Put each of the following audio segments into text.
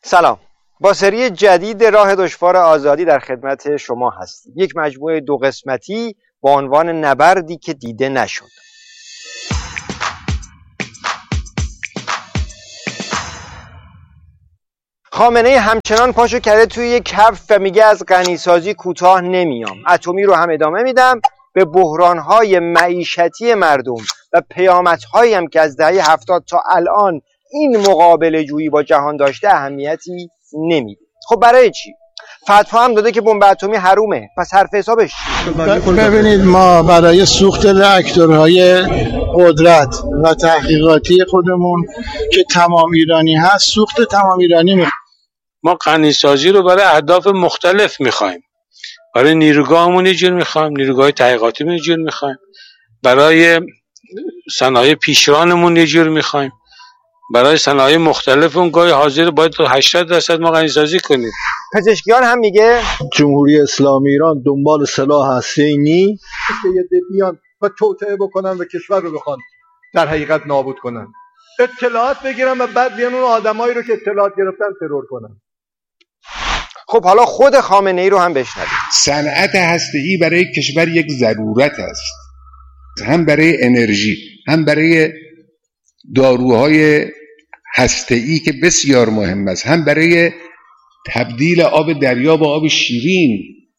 سلام، با سری جدید راه دشوار آزادی در خدمت شما هستیم. یک مجموعه 2 قسمتی با عنوان نبردی که دیده نشد. خامنه‌ای همچنان پاشو کرده توی یک کف و میگه از غنیسازی کوتاه نمیام، اتمی رو هم ادامه میدم، به بحران‌های معیشتی مردم و پیامدهایی هم که از دهه 70 تا الان این مقابله جویی با جهان داشته اهمیتی نمیده. خب برای چی؟ فتوا هم داده که بمب اتمی حرومه، پس حرف حسابش ببینید، ما برای سوخت راکتورهای قدرت و تحقیقاتی خودمون که تمام ایرانی هست، سوخت تمام ایرانی میخوایم. ما غنیسازی رو برای اهداف مختلف میخوایم. برای نیروگاهمون یه جور میخوایم، نیروگاه تحقیقاتی یه جور میخوایم، برای صنایع پیشرانمون یه جور میخوایم، برای صنایع مختلف اون گاهی حاضر باید 80% ما غنیسازی کنیم. پزشکیان هم میگه جمهوری اسلامی ایران دنبال سلاح هسته‌ای نی که یه بیان و توطئه بکنن و کشور رو بخوان در حقیقت نابود کنن، اطلاعات بگیرن و بعد بیان اون آدمایی رو که اطلاعات گرفتن ترور کنن. خب حالا خود خامنه‌ای رو هم بشنوید. صنعت هسته‌ای برای کشور یک ضرورت است، هم برای انرژی، هم برای داروهای هسته‌ای که بسیار مهم است، هم برای تبدیل آب دریا به آب شیرین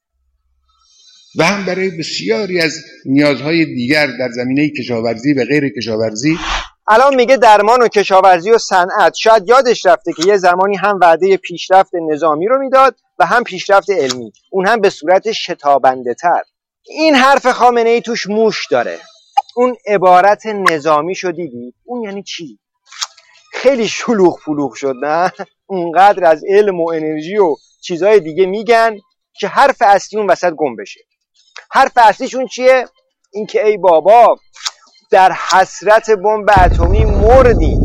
و هم برای بسیاری از نیازهای دیگر در زمینه کشاورزی و غیر کشاورزی. الان میگه درمان و کشاورزی و صنعت. شاید یادش رفته که یه زمانی هم وعده پیشرفت نظامی رو میداد و هم پیشرفت علمی، اون هم به صورت شتابنده تر. این حرف خامنه‌ای توش موش داره. اون عبارت نظامی شو دیدی؟ اون یعنی چی؟ خیلی شلوغ پلوغ شد نه؟ اونقدر از علم و انرژی و چیزهای دیگه میگن که حرف اصلی اون وسط گم بشه. حرف اصلیشون چیه؟ این که ای بابا در حسرت بمب اتمی مردیم.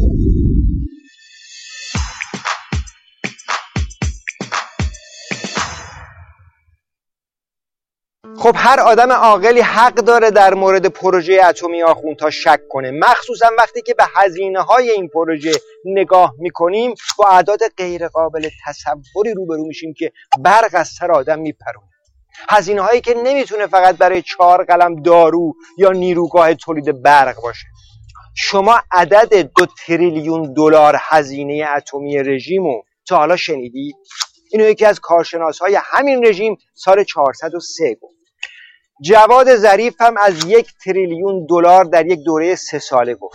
خب هر آدم عاقلی حق داره در مورد پروژه اتمی آخوندها شک کنه، مخصوصا وقتی که به هزینه‌های این پروژه نگاه میکنیم با اعداد غیر قابل تصوری روبرو میشیم که برق از سر آدم میپرونه. هزینه‌هایی که نمیتونه فقط برای 4 قلم دارو یا نیروگاه تولید برق باشه. شما عدد 2 تریلیون دلار هزینه اتمی رژیمو تا حالا شنیدی؟ اینو یکی از کارشناس‌های همین رژیم سال 403 گفت. جواد ظریف هم از 1 تریلیون دلار در یک دوره 3 ساله گفت.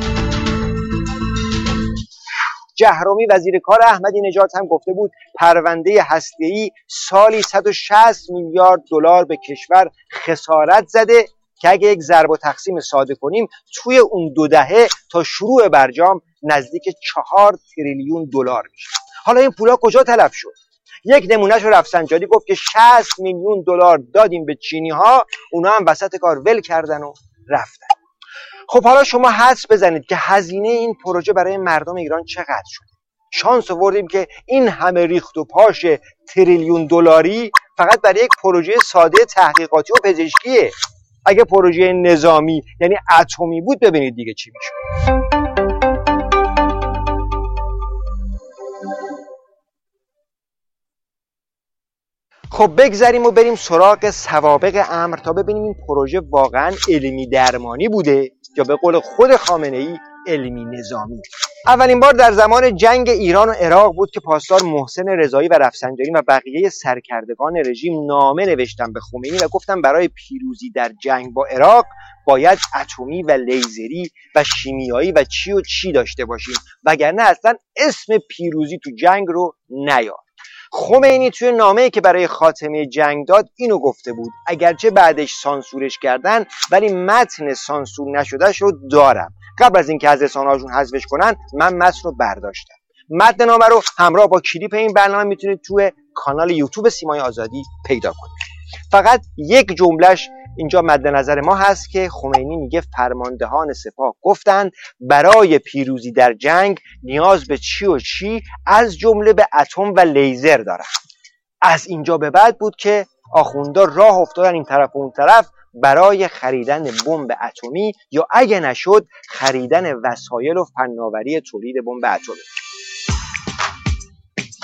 جهرومی وزیر کار احمدی نژاد هم گفته بود پرونده هسته‌ای سالی 160 میلیارد دلار به کشور خسارت زده که اگه یک ضرب و تقسیم ساده کنیم توی اون 2 دهه تا شروع برجام نزدیک 4 تریلیون دلار میشه. حالا این پولا کجا تلف شد؟ یک نمونهش رو رفسنجانی گفت که 60 میلیون دلار دادیم به چینی ها، اونا هم وسط کار ول کردن و رفتن. خب حالا شما حدس بزنید که هزینه این پروژه برای مردم ایران چقدر شده. شانس آوردیم که این همه ریخت و پاش تریلیون دلاری فقط برای یک پروژه ساده تحقیقاتی و پزشکیه. اگه پروژه نظامی یعنی اتمی بود ببینید دیگه چی میشد. خب بگذریم و بریم سراغ سوابق امر تا ببینیم این پروژه واقعا علمی درمانی بوده یا به قول خود خامنه‌ای علمی نظامی. اولین بار در زمان جنگ ایران و عراق بود که پاسدار محسن رضایی و رفسنجانی و بقیه سرکردگان رژیم نامه نوشتن به خمینی و گفتن برای پیروزی در جنگ با عراق باید اتمی و لیزری و شیمیایی و چی داشته باشیم، وگرنه اصلا اسم پیروزی تو جنگ رو نیار. خمینی توی نامه‌ای که برای خاتمه جنگ داد اینو گفته بود، اگرچه بعدش سانسورش کردن ولی متن سانسور نشدهش رو دارم. قبل از اینکه از رسانه‌هاشون حذفش کنن من متن رو برداشتم. متن نامه رو همراه با کلیپ این برنامه میتونید توی کانال یوتیوب سیمای آزادی پیدا کنید. فقط یک جملهش اینجا مد نظر ما هست که خمینی میگه فرماندهان سپاه گفتند برای پیروزی در جنگ نیاز به چی از جمله به اتم و لیزر دارن. از اینجا به بعد بود که آخوندا راه افتادن این طرف و اون طرف برای خریدن بمب اتمی یا اگه نشد خریدن وسایل و فناوری تولید بمب اتمی.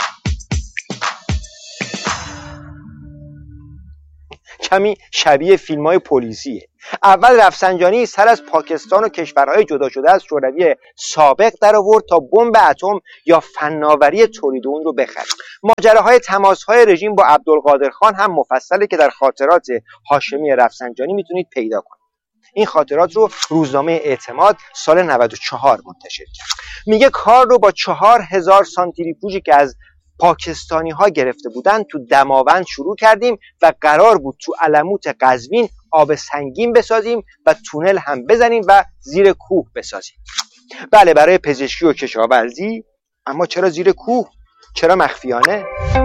کمی شبیه فیلم‌های پلیسیه. اول رفسنجانی سر از پاکستان و کشورهای جدا شده از شوروی سابق در آورد تا بمب اتم یا فناوری تولید اون رو بخره. ماجراهای تماس‌های رژیم با عبدالقادر خان هم مفصله که در خاطرات هاشمی رفسنجانی میتونید پیدا کنید. این خاطرات رو روزنامه اعتماد سال 94 منتشر کرد. میگه کار رو با 4000 سانتریفوژی که از پاکستانی ها گرفته بودن تو دماوند شروع کردیم و قرار بود تو علموت قزوین آب سنگین بسازیم و تونل هم بزنیم و زیر کوه بسازیم. بله، برای پزشکی و کشاورزی، اما چرا زیر کوه؟ چرا مخفیانه؟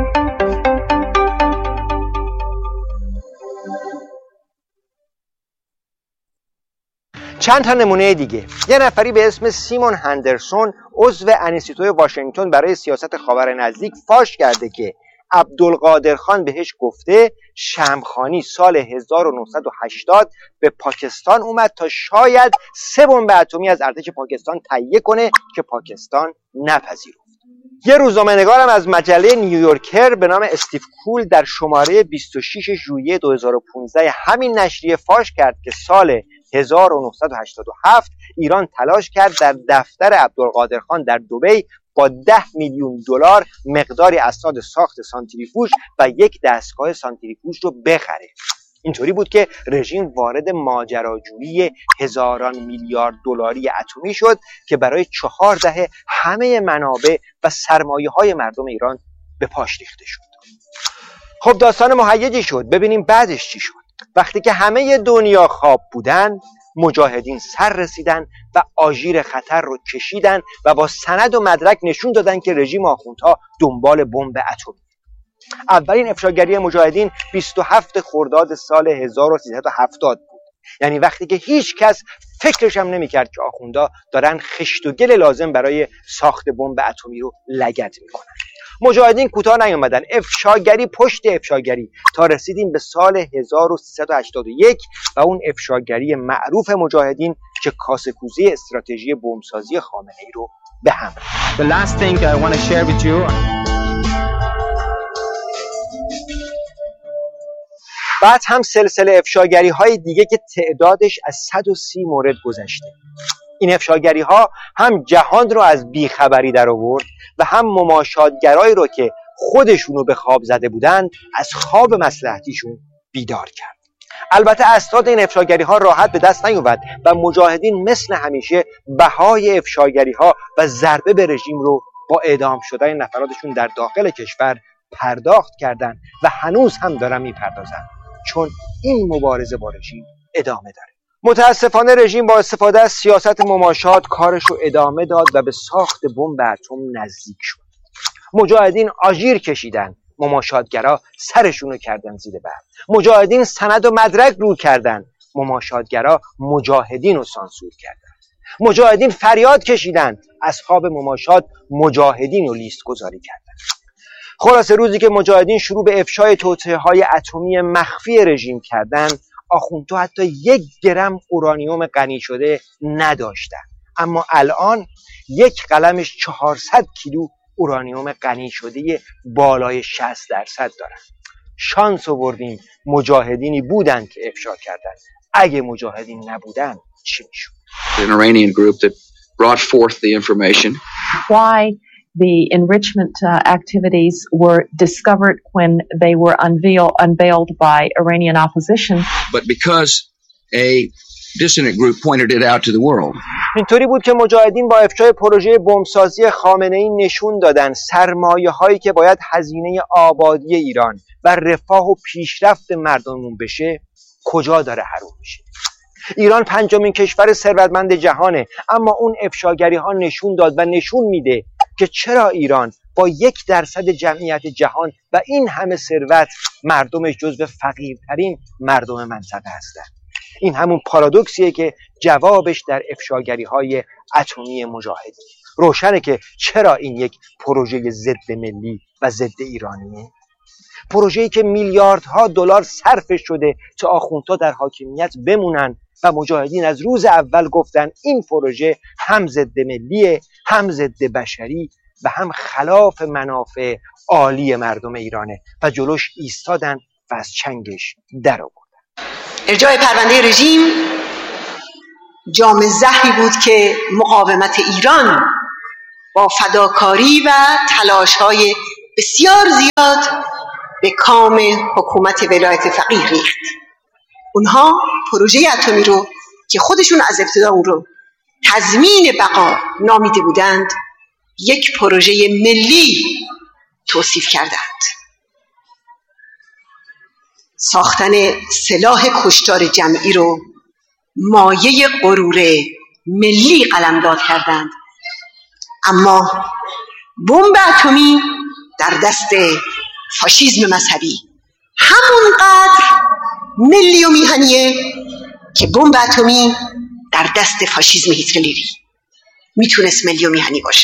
چند تا نمونه دیگه. یه نفری به اسم سیمون هندرسون عضو انستیتوی واشنگتن برای سیاست خاور نزدیک فاش کرده که عبدالقادر خان بهش گفته شمخانی سال 1980 به پاکستان اومد تا شاید 3 بمب اتمی از ارتش پاکستان تهیه کنه که پاکستان نپذیرفت. یه روزنامه‌نگارم از مجله نیویورکر به نام استیو کول در شماره 26 ژوئیه 2015 همین نشریه فاش کرد که سال 1987 ایران تلاش کرد در دفتر عبدالقادر خان در دبی با 10 میلیون دلار مقداری اسناد ساخت سانتریفوژ و یک دستگاه سانتریفوژ رو بخره. اینطوری بود که رژیم وارد ماجراجویی هزاران میلیارد دلاری اتمی شد که برای 4 دهه همه منابع و سرمایه‌های مردم ایران به پاش ریخته شد. خب داستان مهیجی شد. ببینیم بعدش چی شد. وقتی که همه دنیا خواب بودن، مجاهدین سر رسیدن و آژیر خطر رو کشیدن و با سند و مدرک نشون دادن که رژیم آخوندها دنبال بمب اتمی. اولین افشاگری مجاهدین 27 خرداد سال 1370 بود. یعنی وقتی که هیچ کس فکرش هم نمی‌کرد که آخوندها دارن خشت و گل لازم برای ساخت بمب اتمی رو لگد میکنن. مجاهدین کوتاه نیامدن، افشاگری پشت افشاگری، تا رسیدیم به سال 1381 و اون افشاگری معروف مجاهدین که کاسه‌کوزی استراتژی بمبسازی خامنه‌ای رو به هم ریخت. The last thing I want to share with you. بعد هم سلسله افشاگری های دیگه که تعدادش از 130 مورد گذشته. این افشاگری ها هم جهان رو از بیخبری در آورد و هم مماشاتگرایی رو که خودشونو به خواب زده بودند از خواب مصلحتیشون بیدار کرد. البته اسناد این افشاگری ها راحت به دست نیومد و مجاهدین مثل همیشه بهای افشاگری ها و ضربه به رژیم رو با اعدام شدن نفراتشون در داخل کشور پرداخت کردند و هنوز هم دارن میپردازن، چون این مبارزه با رژیم ادامه داره. متاسفانه رژیم با استفاده از سیاست مماشات کارش رو ادامه داد و به ساخت بمب اتم نزدیک شد. مجاهدین آژیر کشیدن، مماشاتگرا سرشونو کردن زیر بر. مجاهدین سند و مدرک رو کردن، مماشاتگرا مجاهدین رو سانسور کردن. مجاهدین فریاد کشیدن، اصحاب مماشات مجاهدین رو لیست گذاری کردن. خلاصه روزی که مجاهدین شروع به افشای توطئه‌های اتمی مخفی رژیم کردن، آخوندها حتی 1 گرم اورانیوم غنی شده نداشتن، اما الان یک قلمش 400 کیلو اورانیوم غنی شده بالای 60% دارن. شانس آوردیم مجاهدینی بودن که افشا کردن. اگه مجاهدین نبودن چی میشد؟ An Iranian group that brought forth the information. Why the enrichment activities were discovered when they were unveiled by Iranian opposition. But because a dissident group pointed it out to the world. اینطوری بود که مجاهدین با افشای پروژه بمبسازی خامنه‌ای نشون دادن سرمایه‌هایی که باید هزینه آبادی ایران و رفاه و پیشرفت مردممون بشه کجا داره حروم میشه. ایران 5مین کشور ثروتمند جهانه، اما اون افشاگری ها نشون داد و نشون میده که چرا ایران با 1% جمعیت جهان و این همه ثروت مردمش جزو فقیرترین مردم منطقه هستن. این همون پارادوکسیه که جوابش در افشاگری های اتمی مجاهدین. روشنه که چرا این یک پروژه ضد ملی و ضد ایرانیه. پروژه‌ای که میلیاردها دلار صرفش شده تا آخوندها در حاکمیت بمونن و مجاهدین از روز اول گفتن این پروژه هم ضد ملیه، هم ضد بشری و هم خلاف منافع عالی مردم ایرانه و جلوش ایستادن و از چنگش در آوردن. ارجاع پرونده رژیم جام زهری بود که مقاومت ایران با فداکاری و تلاش‌های بسیار زیاد به کام حکومت ولایت فقیه ریخت. اونها پروژه اتمی رو که خودشون از ابتدا اون رو تضمین بقا نامیده بودند یک پروژه ملی توصیف کردند. ساختن سلاح کشتار جمعی رو مایه غرور ملی قلمداد کردند، اما بمب اتمی در دست فاشیسم مذهبی همونقدر ملی و میهنیه که بمب اتمی در دست فاشیسم هیتلری میتونست ملی و میهنی باشه.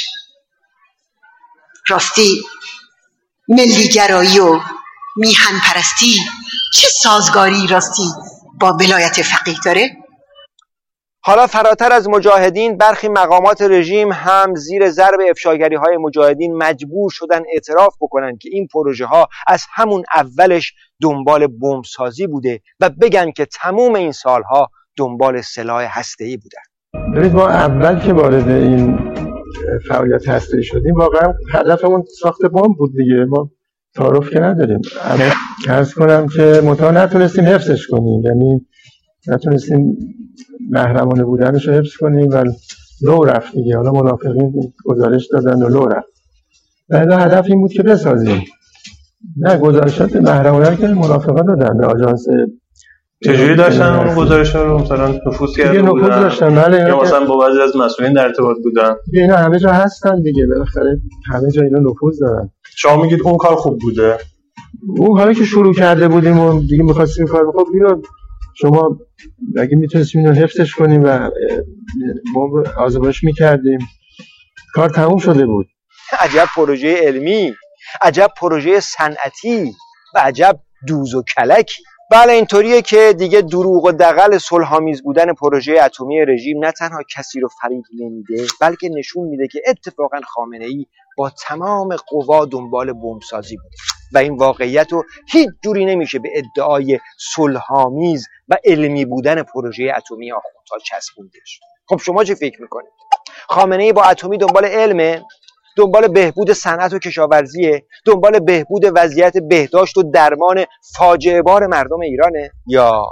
راستی ملیگرایی و میهن پرستی چه سازگاری راستی با ولایت فقیه داره؟ حالا فراتر از مجاهدین، برخی مقامات رژیم هم زیر ضرب افشاگری‌های مجاهدین مجبور شدن اعتراف بکنن که این پروژه ها از همون اولش دنبال بمبسازی بوده و بگن که تموم این سالها دنبال سلاح هسته‌ای بودن. ببینید ما اول که وارد این فعالیت هسته‌ای شدیم واقعا هدفمون ساخت بمب بود دیگه، ما تعارف که نداریم. اما عرض کنم که نتونستیم حفظش کنیم، یعنی نتونستیم محرمانه بودنش رو حفظ کنیم و لو رفت دیگه. حالا منافقین گزارش دادن و لو رفت. بعدا هدف این بود که بسازیم. نه، گزارشات محرمانه رو که منافقان دادن به آژانس. چجوری داشتن اون گزارش‌ها رو مثلا نفوذ کرده بودن؟ نفوذ داشتن، بله، یا مثلا با بعضی از مسئولین در ارتباط بودن. اینا همه جا هستن دیگه، بالاخره همه جا اینا نفوذ دارن. شما میگید اون کار خوب بوده؟ اون حالا که شروع کرده بودیم و دیگه می‌خواستیم کار بکنیم، اینو شما اگه میتونستیم اینو حفظش کنیم و بمب آزمایش میکردیم کار تموم شده بود. عجب پروژه علمی، عجب پروژه صنعتی و عجب دوز و کلکی. بله اینطوریه که دیگه دروغ و دغل صلح‌آمیز بودن پروژه اتمی رژیم نه تنها کسی رو فریب نمیده، بلکه نشون میده که اتفاقا خامنه‌ای با تمام قوا دنبال بمبسازی بود و این واقعیت رو هیچ جوری نمیشه به ادعای صلح‌آمیز و علمی بودن پروژه اتمی آخوندها چسبوندش. خب شما چه فکر میکنید؟ خامنه‌ای با اتمی دنبال علمه؟ دنبال بهبود صنعت و کشاورزیه؟ دنبال بهبود وضعیت بهداشت و درمان فاجعه بار مردم ایرانه؟ یا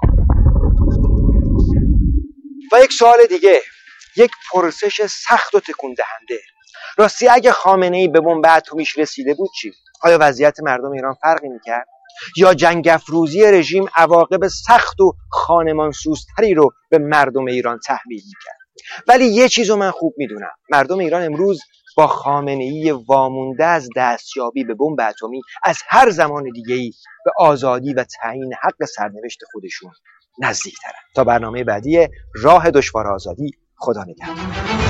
و یک سوال دیگه، یک پرسش سخت و تکون دهنده، راستی اگه خامنه‌ای به بمب اتمیش رسیده بود چی؟ آیا وضعیت مردم ایران فرقی میکرد؟ یا جنگ افروزی رژیم عواقب سخت و خانمانسوزتری رو به مردم ایران تحمیل میکرد؟ ولی یه چیزو من خوب میدونم، مردم ایران امروز با خامنه‌ای وامونده از دستیابی به بمب اتمی از هر زمان دیگه‌ای به آزادی و تعیین حق سرنوشت خودشون نزدیک‌ترن. تا برنامه بعدی راه دشوار آزادی، خدا نگهدار.